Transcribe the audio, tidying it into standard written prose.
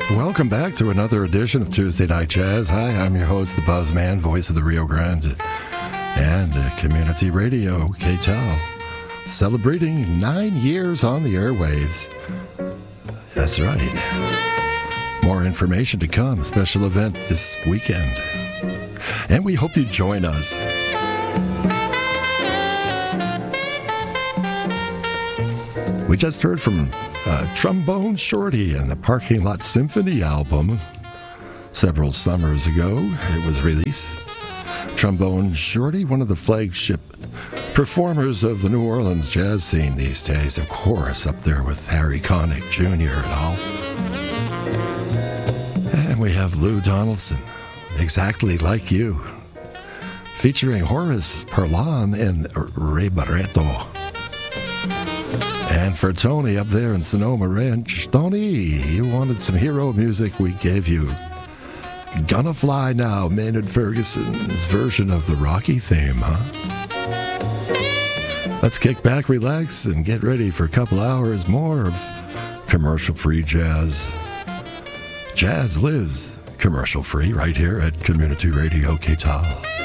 Welcome back to another edition of Tuesday Night Jazz. Hi, I'm your host, the Buzzman, voice of the Rio Grande, and Community Radio, KTEL, celebrating 9 years on the airwaves. That's right. More information to come, special event this weekend. And we hope you join us. We just heard from Trombone Shorty and the Parking Lot Symphony album. Several summers ago, it was released. Trombone Shorty, one of the flagship performers of the New Orleans jazz scene these days, of course, up there with Harry Connick Jr. and all. And we have Lou Donaldson, Exactly Like You, featuring Horace Perlon and Ray Barreto. And for Tony up there in Sonoma Ranch, Tony, you wanted some hero music, we gave you Gonna Fly Now, Maynard Ferguson's version of the Rocky theme, huh? Let's kick back, relax, and get ready for a couple hours more of commercial-free jazz. Jazz lives commercial-free right here at Community Radio KTEL.